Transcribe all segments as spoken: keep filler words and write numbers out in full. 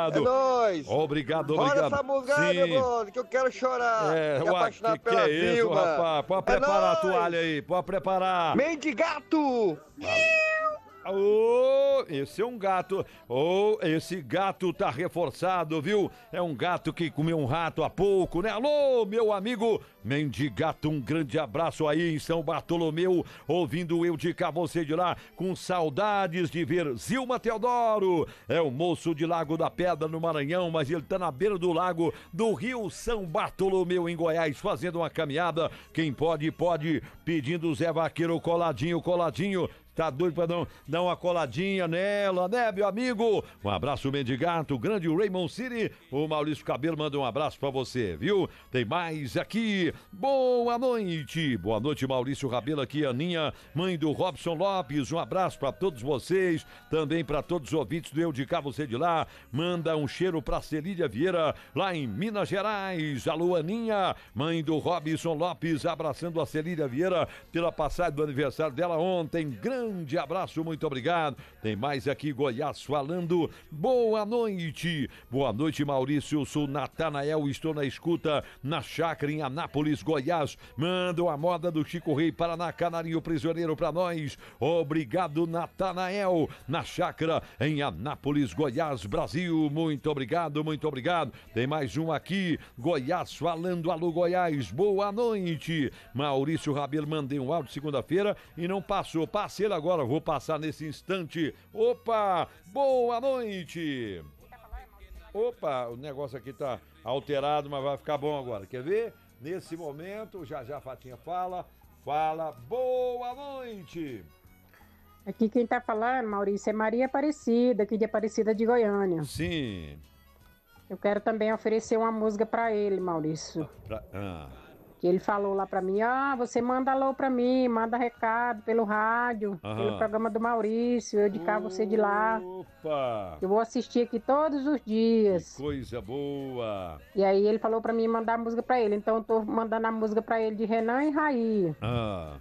obrigado. É nóis. Obrigado, Olha obrigado. essa música aí, meu mano, que eu quero chorar. É, Me uai, apaixonar que que pela é isso, Vilma. rapaz? Pode É preparar a nóis. toalha aí, pode preparar. Mendigato! Ô, esse é um gato. Ô, esse gato tá reforçado, viu? É um gato que comeu um rato há pouco, né? Alô, meu amigo Mendigato, um grande abraço aí em São Bartolomeu, ouvindo eu de cá, você de lá, com saudades de ver Zilma Teodoro. É o moço de Lago da Pedra, no Maranhão, mas ele tá na beira do lago do Rio São Bartolomeu, em Goiás, fazendo uma caminhada. Quem pode, pode, pedindo o Zé Vaqueiro coladinho, coladinho. Tá doido pra dar, dar uma coladinha nela, né, meu amigo? Um abraço, Mendigato, o grande Raymond City. O Maurício Cabelo manda um abraço pra você, viu? Tem mais aqui. Boa noite. Boa noite, Maurício Rabelo aqui, Aninha, mãe do Robson Lopes. Um abraço pra todos vocês, também pra todos os ouvintes do Eu de Cá, você de lá. Manda um cheiro pra Celília Vieira, lá em Minas Gerais. Alô, Aninha, mãe do Robson Lopes, abraçando a Celília Vieira pela passagem do aniversário dela ontem. Grande Grande abraço, muito obrigado. Tem mais aqui, Goiás falando. Boa noite. Boa noite, Maurício. Eu sou Natanael, estou na escuta na chácara em Anápolis, Goiás. Manda a moda do Chico Rei, Paraná, Canarinho Prisioneiro pra nós. Obrigado, Natanael. Na chácara em Anápolis, Goiás, Brasil. Muito obrigado, muito obrigado. Tem mais um aqui, Goiás falando. Alô, Goiás. Boa noite. Maurício Rabelo, mandei um áudio segunda-feira e não passou. Passei agora, vou passar nesse instante. Opa, boa noite. Opa, o negócio aqui tá alterado, mas vai ficar bom agora. Quer ver? Nesse momento, já já a Fatinha fala, fala, boa noite. Aqui quem tá falando, Maurício, é Maria Aparecida, aqui de Aparecida de Goiânia. Sim. Eu quero também oferecer uma música pra ele, Maurício. Pra, ah. Que ele falou lá pra mim, ah, você manda alô pra mim, manda recado pelo rádio, Aham. pelo programa do Maurício, eu de cá, você de lá. Opa! Eu vou assistir aqui todos os dias. Que coisa boa! E aí ele falou pra mim mandar a música pra ele, então eu tô mandando a música pra ele de Renan e Raí. Ah.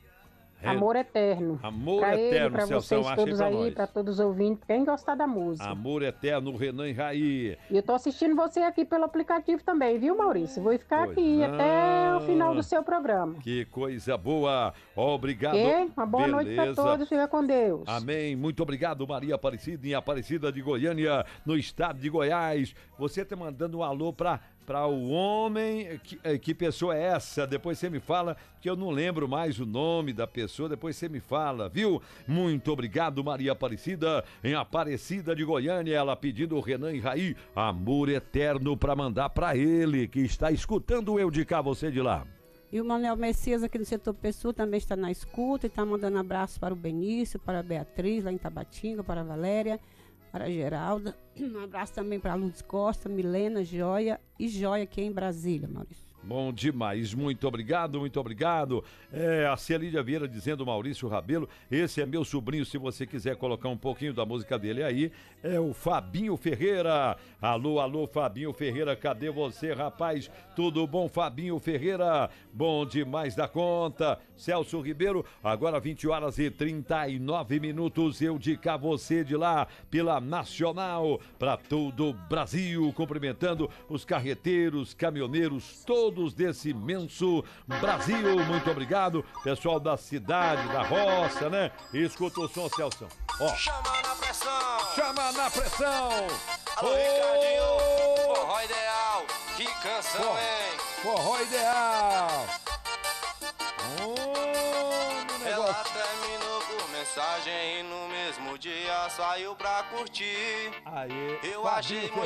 Amor Eterno. Amor pra Eterno, ele, pra Celção, vocês achei todos pra aí, nós. pra todos os ouvintes, quem gostar da música. Amor Eterno, Renan e Raí. E eu tô assistindo você aqui pelo aplicativo também, viu, Maurício? Vou ficar Pois aqui não. até o final do seu programa. Que coisa boa! Obrigado. E uma boa noite pra Beleza. todos, fica com Deus. Amém. Muito obrigado, Maria Aparecida, em Aparecida de Goiânia, no estado de Goiás. Você tá mandando um alô pra, pra o homem. Que, eh, que pessoa é essa? Depois você me fala, que eu não lembro mais o nome da pessoa. Depois você me fala, viu? Muito obrigado, Maria Aparecida, em Aparecida de Goiânia. Ela pedindo o Renan e Raí, amor eterno, pra mandar pra ele, que está escutando o Eu de Cá, você de lá. E o Manuel Messias aqui no setor Pessoa também está na escuta e está mandando abraço para o Benício, para a Beatriz lá em Tabatinga, para a Valéria, para a Geralda. Um abraço também para a Lourdes Costa, Milena, Joia e Joia aqui em Brasília, Maurício. Bom demais, muito obrigado, muito obrigado. É, a Celília Vieira dizendo, Maurício Rabelo, esse é meu sobrinho, se você quiser colocar um pouquinho da música dele aí, é o Fabinho Ferreira. Alô, alô, Fabinho Ferreira, cadê você, rapaz? Tudo bom, Fabinho Ferreira? Bom demais da conta. Celso Ribeiro, agora vinte horas e trinta e nove minutos, eu de cá, você de lá, pela Nacional, para todo o Brasil, cumprimentando os carreteiros, caminhoneiros, todos desse imenso Brasil. Muito obrigado, pessoal da cidade, da roça, né? Escuta o som, Celso. Ó. Chama na pressão. Chama na pressão. Alô, Ô, Ricardinho. Forró ideal. Que canção, Forró. hein? Forró ideal. Oh, meu Ela negócio. terminou por mensagem e no mesmo dia saiu pra curtir. Aê, Eu Fabinho achei muito